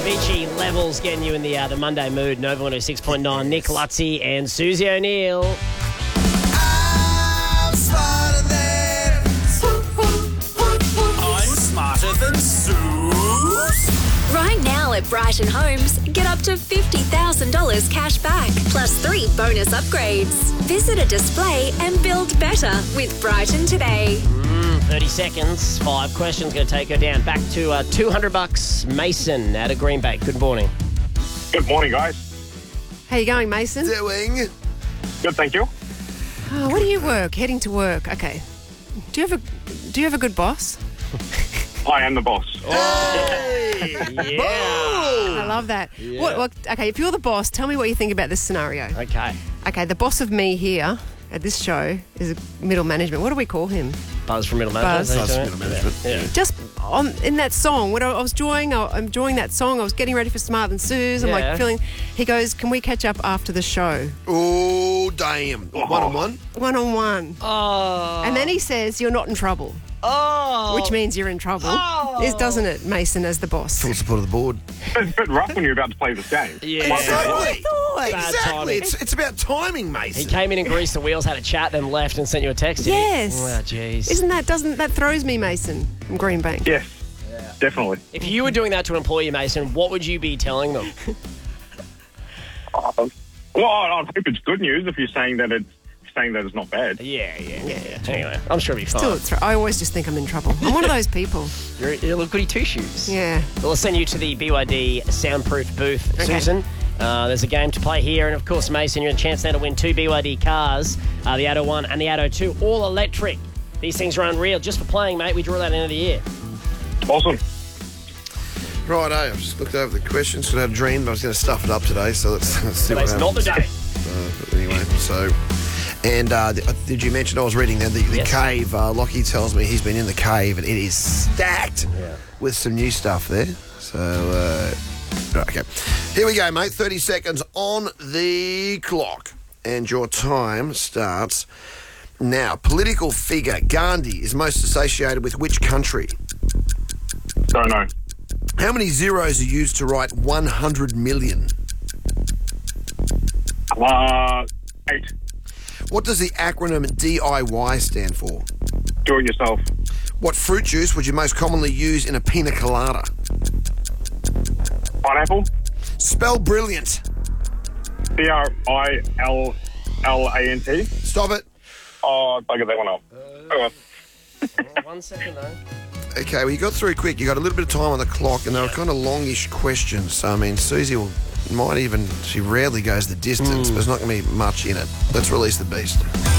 Avicii Levels getting you in the Monday mood. Nova 106.9. Nick Lutzy and Susie O'Neill. I'm smarter than Suze. Right now at Brighton Homes, get up to $50,000 cash back, plus 3 bonus upgrades. Visit a display and build better with Brighton today. 30 seconds, 5 questions, going to take her down. Back to $200. Mason out of Green Bay. Good morning. Good morning, guys. How you going, Mason? Doing. Good, thank you. Oh, where do you work? Heading to work. Okay. Do you have a good boss? I am the boss. Yeah. I love that. Yeah. Okay, if you're the boss, tell me what you think about this scenario. Okay. The boss of me here at this show is middle management. What do we call him? Buzz from Middle Management. Buzz. Is that Buzz from Middle Management. Yeah. Just in that song, when I was enjoying that song, I was getting ready for Smarter Than Suze. I'm Yeah. like feeling. He goes, "Can we catch up after the show, Oh, damn. One-on-one? one-on-one?" Oh. And then he says, "You're not in trouble," which means you're in trouble. Doesn't it, Mason, as the boss? Full support of the board. It's a bit rough when you're about to play this game. Yeah. Exactly. Bad Exactly. timing. It's about timing, He Mason. came in and greased the wheels, had a chat, then left and sent you a text. did he? Yes. Oh, jeez. Doesn't that throws me, Mason, from Greenbank? Yes, definitely. If you were doing that to an employee, Mason, what would you be telling them? Well, I hope it's good news if you're saying that it's not bad. Yeah. Anyway, I'm sure it'll be fine. I always just think I'm in trouble. I'm one of those people. You're a little goody two-shoes. Yeah. Well, I'll send you to the BYD soundproof booth, Okay. Susan. There's a game to play here. And, of course, Mason, you're in a chance now to win 2 BYD cars, the Atto 1 and the Atto 2, all electric. These things are unreal. Just for playing, mate, we draw that end of the year. Awesome. Righto, I've just looked over the questions. I had a dream that I was going to stuff it up today, so let's see what Today's happens. not the day. Anyway, so... And did you mention, I was reading that, the Yes. cave, Lockie tells me he's been in the cave and it is stacked with some new stuff there. So, okay. Here we go, mate. 30 seconds on the clock. And your time starts now. Political figure Gandhi is most associated with which country? Don't know. How many zeros are used to write 100 million? 8. What does the acronym DIY stand for? Do it yourself. What fruit juice would you most commonly use in a pina colada? Pineapple. Spell brilliant. BRILLANT. Stop it. Oh, I get that one up. Oh, well. 1 second, though. Okay, well, you got through quick. You got a little bit of time on the clock, and they were kind of longish questions. So, I mean, Susie she rarely goes the distance, but there's not going to be much in it. Let's release the beast.